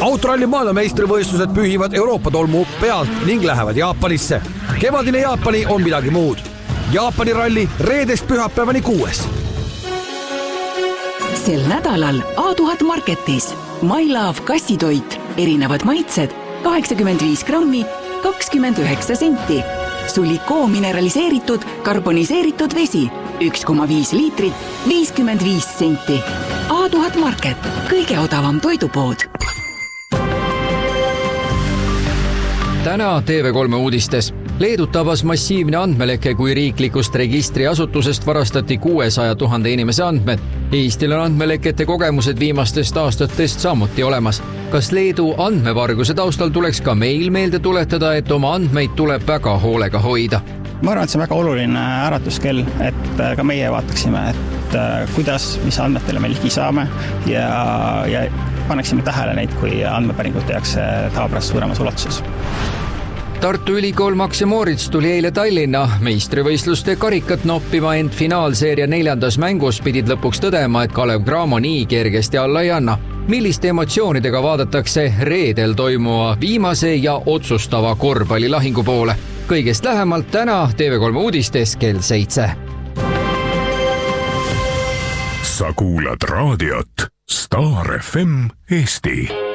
Autoralli maailmameistrivõistlused pühivad Euroopa tolmu pealt ning lähevad Jaapanisse. Kevadine Jaapani on midagi muud. Jaapani ralli reedest pühapäevani 6. Sel nädalal A1000 Marketis My Love kassitoit, erinevad maitsed, 85 grammi, 29 senti. Sulikoo mineraliseeritud, karboniseeritud vesi, 1,5 liitrit, 55 senti. A1000 Market, kõige odavam toidupood. Täna TV3 uudistes. Leedut tabas massiivne andmeleke, kui riiklikust registriasutusest varastati 600 000 inimese andmed. Eestil on andmelekete kogemused viimastest aastatest samuti olemas. Kas Leedu andmevarguse taustal tuleks ka meil meelde tuletada, et oma andmeid tuleb väga hoolega hoida? Ma arvan, et see on väga oluline äratuskell, et ka meie vaataksime, et kuidas, mis andmetele me ligi saame ja paneksime tähele neid, kui andmepäringut tehakse tavapärast suuremas ulatuses. Tartu Ülikool Max ja Moritz tuli eile Tallinna meistrivõistluste karikat noppima, ent finaalseeria 4. mängus pidid lõpuks tõdema, et Kalev Cramo nii kergesti alla ei anna. Milliste emotsioonidega vaadatakse reedel toimuva viimase ja otsustava korvpallilahingu poole? Kõigest lähemalt täna TV3 uudistes kell 7. Sa kuulad raadiot Star FM Eesti.